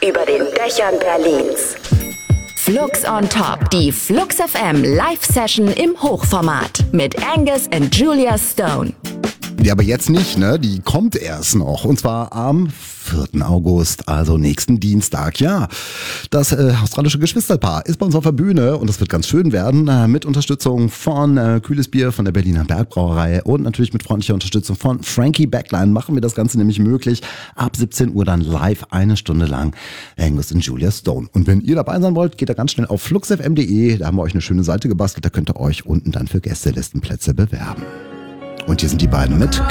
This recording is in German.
über den Dächern Berlins. Flux on Top, die Flux FM Live-Session im Hochformat mit Angus und Julia Stone. Ja, aber jetzt nicht, ne? Die kommt erst noch. Und zwar am 4. August, also nächsten Dienstag. Ja, das australische Geschwisterpaar ist bei uns auf der Bühne und das wird ganz schön werden. Mit Unterstützung von Kühles Bier, von der Berliner Bergbrauerei und natürlich mit freundlicher Unterstützung von Frankie Backline machen wir das Ganze nämlich möglich. Ab 17 Uhr dann live 1 Stunde lang Angus und Julia Stone. Und wenn ihr dabei sein wollt, geht da ganz schnell auf fluxfm.de. Da haben wir euch eine schöne Seite gebastelt. Da könnt ihr euch unten dann für Gästelistenplätze bewerben. Und hier sind die beiden mit